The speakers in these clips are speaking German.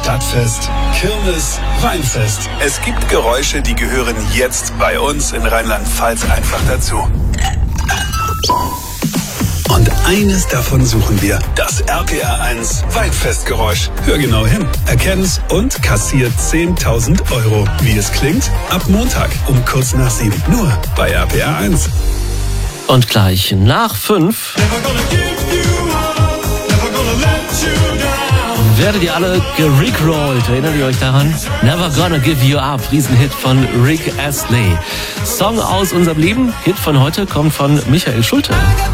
Stadtfest, Kirmes, Weinfest. Es gibt Geräusche, die gehören jetzt bei uns in Rheinland-Pfalz einfach dazu. Und eines davon suchen wir, das RPR1 Weinfestgeräusch. Hör genau hin, erkenn's und kassiert 10.000 €. Wie es klingt? Ab Montag um kurz nach 7. Nur bei RPR1. Und gleich nach 5 werdet ihr alle gerickrollt. Erinnert ihr euch daran? Never Gonna Give You Up, Riesenhit von Rick Astley. Song aus unserem Leben, Hit von heute, kommt von Michael Schulte.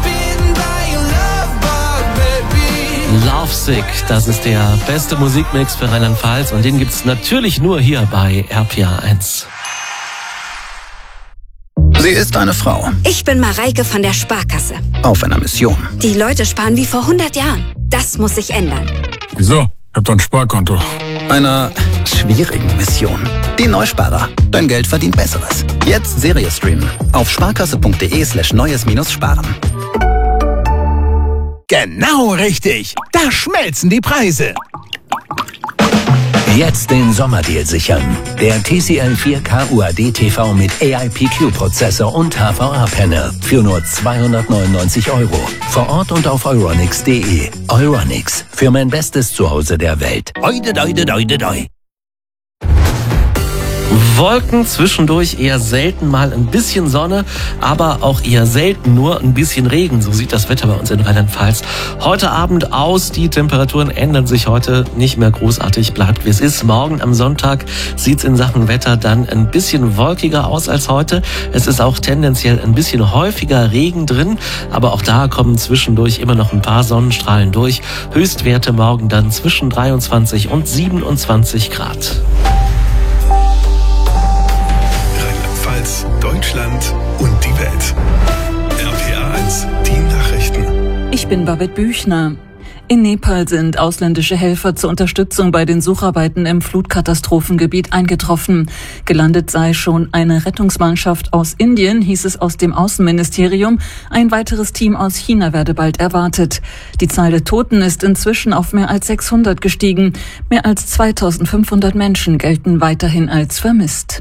Lovesick, das ist der beste Musikmix für Rheinland-Pfalz und den gibt's natürlich nur hier bei RPR1. Sie ist eine Frau. Ich bin Mareike von der Sparkasse. Auf einer Mission. Die Leute sparen wie vor 100 Jahren. Das muss sich ändern. Wieso? Ich hab doch ein Sparkonto. Einer schwierigen Mission. Die Neusparer. Dein Geld verdient Besseres. Jetzt Serie streamen. Auf sparkasse.de/neues-sparen. Genau richtig. Da schmelzen die Preise. Jetzt den Sommerdeal sichern. Der TCL 4K UHD TV mit AIPQ-Prozessor und HVA-Panel für nur 299 €. Vor Ort und auf euronics.de. Euronics, für mein bestes Zuhause der Welt. Oide, doide, doide, doi. Wolken, zwischendurch eher selten mal ein bisschen Sonne, aber auch eher selten nur ein bisschen Regen. So sieht das Wetter bei uns in Rheinland-Pfalz heute Abend aus. Die Temperaturen ändern sich heute nicht mehr großartig, bleibt wie es ist. Morgen am Sonntag sieht es in Sachen Wetter dann ein bisschen wolkiger aus als heute. Es ist auch tendenziell ein bisschen häufiger Regen drin, aber auch da kommen zwischendurch immer noch ein paar Sonnenstrahlen durch. Höchstwerte morgen dann zwischen 23 und 27 Grad. Deutschland und die Welt. RPR1, die Nachrichten. Ich bin Babette Büchner. In Nepal sind ausländische Helfer zur Unterstützung bei den Sucharbeiten im Flutkatastrophengebiet eingetroffen. Gelandet sei schon eine Rettungsmannschaft aus Indien, hieß es aus dem Außenministerium. Ein weiteres Team aus China werde bald erwartet. Die Zahl der Toten ist inzwischen auf mehr als 600 gestiegen. Mehr als 2500 Menschen gelten weiterhin als vermisst.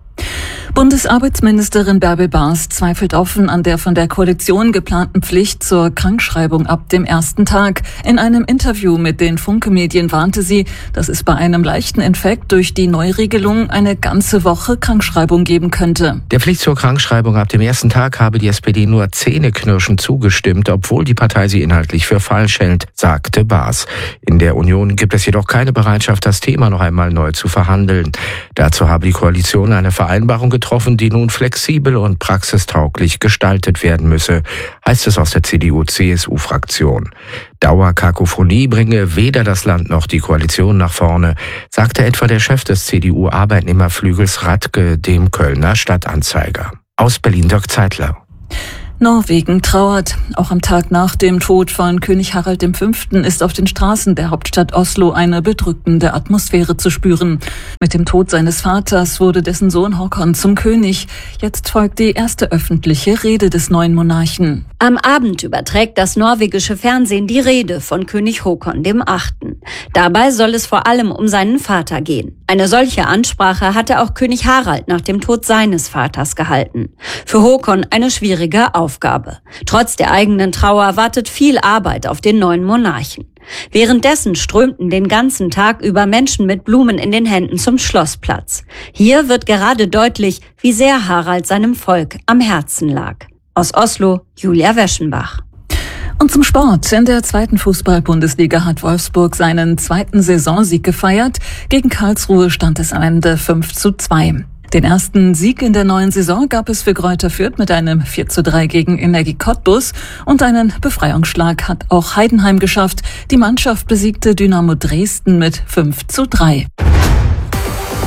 Bundesarbeitsministerin Bärbel Baas zweifelt offen an der von der Koalition geplanten Pflicht zur Krankschreibung ab dem ersten Tag. In einem Interview mit den Funke-Medien warnte sie, dass es bei einem leichten Infekt durch die Neuregelung eine ganze Woche Krankschreibung geben könnte. Der Pflicht zur Krankschreibung ab dem ersten Tag habe die SPD nur zähneknirschend zugestimmt, obwohl die Partei sie inhaltlich für falsch hält, sagte Baas. In der Union gibt es jedoch keine Bereitschaft, das Thema noch einmal neu zu verhandeln. Dazu habe die Koalition eine Vereinbarung getroffen, die nun flexibel und praxistauglich gestaltet werden müsse, heißt es aus der CDU-CSU-Fraktion. Dauerkakophonie bringe weder das Land noch die Koalition nach vorne, sagte etwa der Chef des CDU-Arbeitnehmerflügels Radke dem Kölner Stadtanzeiger. Aus Berlin Dirk Zeitler. Norwegen trauert. Auch am Tag nach dem Tod von König Harald V. ist auf den Straßen der Hauptstadt Oslo eine bedrückende Atmosphäre zu spüren. Mit dem Tod seines Vaters wurde dessen Sohn Håkon zum König. Jetzt folgt die erste öffentliche Rede des neuen Monarchen. Am Abend überträgt das norwegische Fernsehen die Rede von König Håkon VIII. Dabei soll es vor allem um seinen Vater gehen. Eine solche Ansprache hatte auch König Harald nach dem Tod seines Vaters gehalten. Für Håkon eine schwierige Aufgabe. Trotz der eigenen Trauer wartet viel Arbeit auf den neuen Monarchen. Währenddessen strömten den ganzen Tag über Menschen mit Blumen in den Händen zum Schlossplatz. Hier wird gerade deutlich, wie sehr Harald seinem Volk am Herzen lag. Aus Oslo, Julia Weschenbach. Und zum Sport. In der zweiten Fußball-Bundesliga hat Wolfsburg seinen zweiten Saisonsieg gefeiert. Gegen Karlsruhe stand es am Ende 5:2. Den ersten Sieg in der neuen Saison gab es für Greuther Fürth mit einem 4:3 gegen Energie Cottbus. Und einen Befreiungsschlag hat auch Heidenheim geschafft. Die Mannschaft besiegte Dynamo Dresden mit 5:3.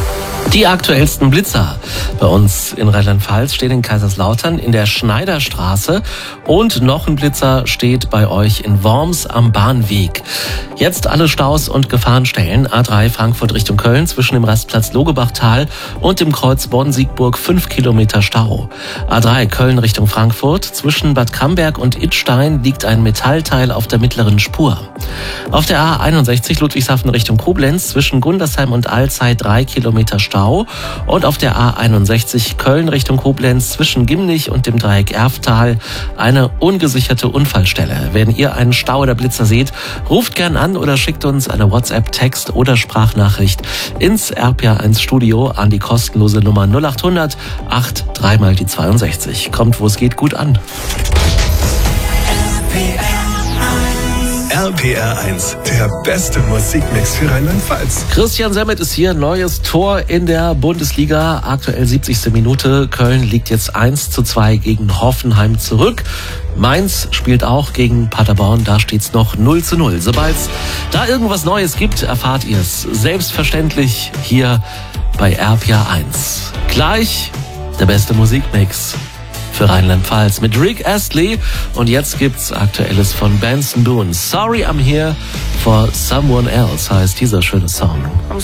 Die aktuellsten Blitzer bei uns in Rheinland-Pfalz stehen in Kaiserslautern in der Schneiderstraße und noch ein Blitzer steht bei euch in Worms am Bahnweg. Jetzt alle Staus und Gefahrenstellen. A3 Frankfurt Richtung Köln zwischen dem Rastplatz Logebachtal und dem Kreuz Bonn-Siegburg 5 Kilometer Stau. A3 Köln Richtung Frankfurt zwischen Bad Camberg und Idstein liegt ein Metallteil auf der mittleren Spur. Auf der A61 Ludwigshafen Richtung Koblenz zwischen Gundersheim und Alzey 3 Kilometer Stau. Und auf der A61 Köln Richtung Koblenz zwischen Gimlich und dem Dreieck Erftal eine ungesicherte Unfallstelle. Wenn ihr einen Stau oder Blitzer seht, ruft gern an oder schickt uns eine WhatsApp, Text oder Sprachnachricht ins RPA1 Studio an die kostenlose Nummer 0800 83 mal die 62. Kommt, wo es geht, gut an. RPR1, der beste Musikmix für Rheinland-Pfalz. Christian Semmet ist hier, neues Tor in der Bundesliga, aktuell 70. Minute. Köln liegt jetzt 1:2 gegen Hoffenheim zurück. Mainz spielt auch gegen Paderborn, da steht's noch 0:0. Sobald es da irgendwas Neues gibt, erfahrt ihr es selbstverständlich hier bei RPR1. Gleich der beste Musikmix für Rheinland-Pfalz mit Rick Astley. Und jetzt gibt's Aktuelles von Benson Boone. Sorry I'm Here for Someone Else heißt dieser schöne Song.